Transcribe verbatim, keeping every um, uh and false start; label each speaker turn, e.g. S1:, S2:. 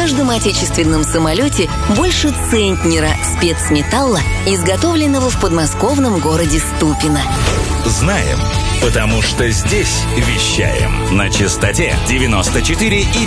S1: каждом отечественном самолете больше центнера спецметалла, изготовленного в подмосковном городе Ступино.
S2: Знаем, потому что здесь вещаем на частоте девяносто четыре и